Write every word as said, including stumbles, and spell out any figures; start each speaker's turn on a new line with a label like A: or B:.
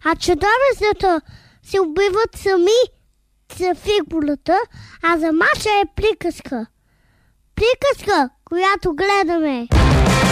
A: А чудовищата се убиват сами с фигурата, а за Маша е приказка. Приказка, която гледаме.